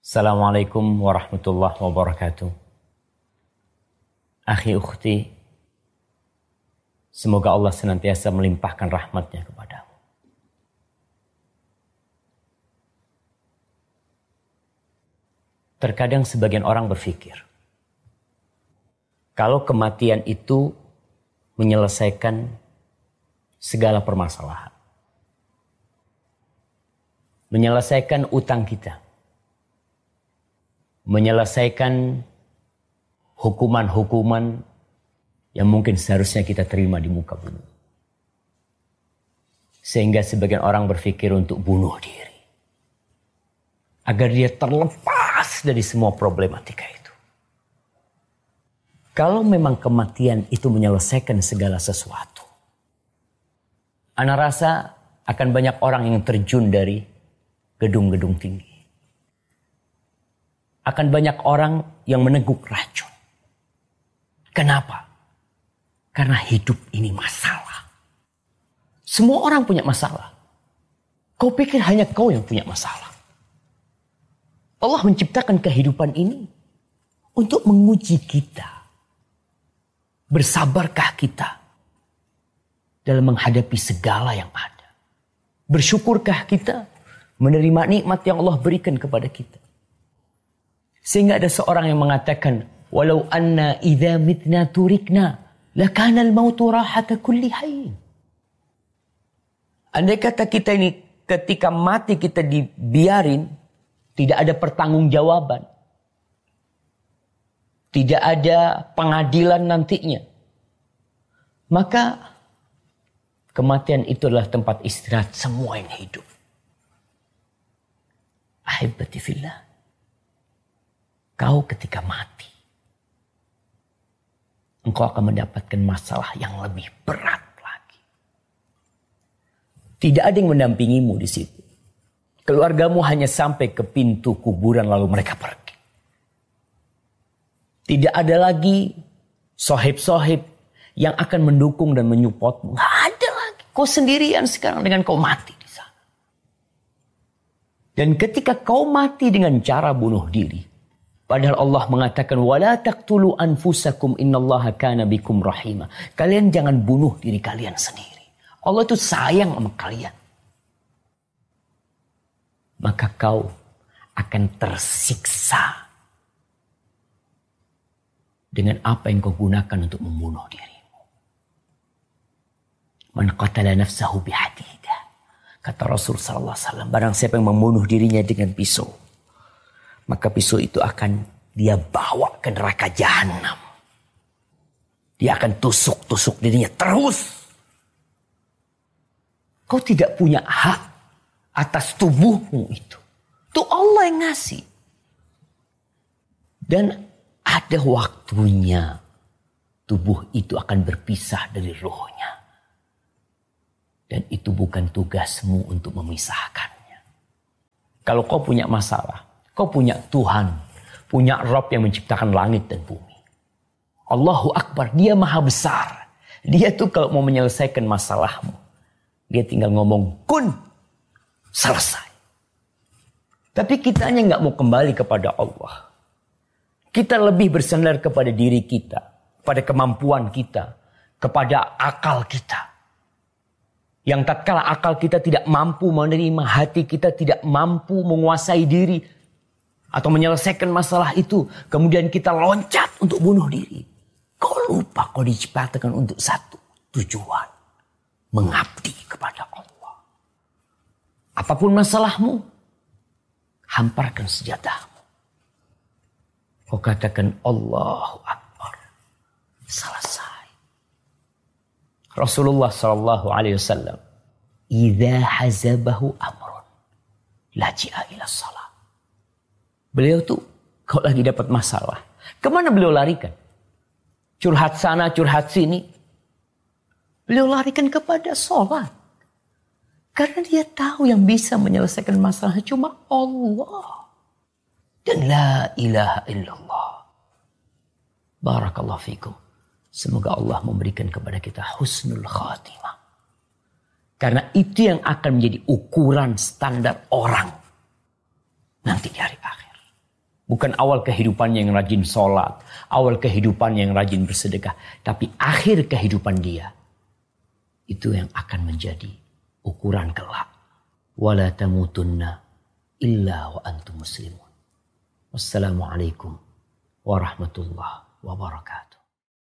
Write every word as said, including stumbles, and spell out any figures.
Assalamualaikum warahmatullahi wabarakatuh. Akhi ukhti, semoga Allah senantiasa melimpahkan rahmatnya kepadamu. Terkadang sebagian orang berpikir, kalau kematian itu menyelesaikan segala permasalahan. Menyelesaikan utang kita. Menyelesaikan hukuman-hukuman yang mungkin seharusnya kita terima di muka bumi. Sehingga sebagian orang berpikir untuk bunuh diri. Agar dia terlepas dari semua problematika itu. Kalau memang kematian itu menyelesaikan segala sesuatu, ana rasa akan banyak orang yang terjun dari gedung-gedung tinggi. Akan banyak orang yang meneguk racun. Kenapa? Karena hidup ini masalah. Semua orang punya masalah. Kau pikir hanya kau yang punya masalah? Allah menciptakan kehidupan ini untuk menguji kita. Bersabarkah kita dalam menghadapi segala yang ada? Bersyukurkah kita menerima nikmat yang Allah berikan kepada kita? Sehingga ada seorang yang mengatakan, walau anna idza mitna turikna lakana al-mautu rahata kulli hayy. Andai kata kita ini ketika mati kita dibiarin, tidak ada pertanggungjawaban. Tidak ada pengadilan nantinya. Maka kematian itu adalah tempat istirahat semua yang hidup. Ahibati fillah. Kau ketika mati, engkau akan mendapatkan masalah yang lebih berat lagi. Tidak ada yang mendampingimu di situ. Keluargamu hanya sampai ke pintu kuburan lalu mereka pergi. Tidak ada lagi sohib-sohib yang akan mendukung dan menyupportmu. Nggak ada lagi. Kau sendirian sekarang dengan kau mati di sana. Dan ketika kau mati dengan cara bunuh diri, padahal Allah mengatakan wala taqtulu anfusakum innallaha kana bikum rahima. Kalian jangan bunuh diri kalian sendiri. Allah itu sayang sama kalian. Maka kau akan tersiksa dengan apa yang kau gunakan untuk membunuh dirimu. Man qatala nafsahu bihadidah. Kata Rasul sallallahu alaihi wasallam, barang siapa yang membunuh dirinya dengan pisau, maka pisau itu akan dia bawa ke neraka jahanam. Dia akan tusuk-tusuk dirinya terus. Kau tidak punya hak atas tubuhmu itu. Itu Allah yang ngasih. Dan ada waktunya tubuh itu akan berpisah dari rohnya. Dan itu bukan tugasmu untuk memisahkannya. Kalau kau punya masalah, kau punya Tuhan, punya Rabb yang menciptakan langit dan bumi. Allahu Akbar, dia maha besar. Dia tuh kalau mau menyelesaikan masalahmu, dia tinggal ngomong kun, selesai. Tapi kitanya nggak mau kembali kepada Allah. Kita lebih bersandar kepada diri kita, pada kemampuan kita, kepada akal kita. Yang tatkala akal kita tidak mampu menerima, hati kita tidak mampu menguasai diri atau menyelesaikan masalah itu, kemudian kita loncat untuk bunuh diri. Kau lupa kau diciptakan untuk satu tujuan, mengabdi kepada Allah. Apapun masalahmu, hamparkan senjatamu. Kau katakan Allahu Akbar, selesai. Rasulullah sallallahu alaihi wasallam, "Idza hazabahu amrun, laji'a ila shalah." Beliau tuh kalau lagi dapat masalah, kemana beliau larikan? Curhat sana, curhat sini. Beliau larikan kepada sholat. Karena dia tahu yang bisa menyelesaikan masalah cuma Allah. Dan la ilaha illallah. Barakallahu fikum. Semoga Allah memberikan kepada kita husnul khatimah. Karena itu yang akan menjadi ukuran standar orang nanti di hari akhir. Bukan awal kehidupannya yang rajin sholat, awal kehidupannya yang rajin bersedekah, tapi akhir kehidupan dia. Itu yang akan menjadi ukuran kelak. Wala tamutunna illa wa antum muslimun. Wassalamualaikum warahmatullahi wabarakatuh.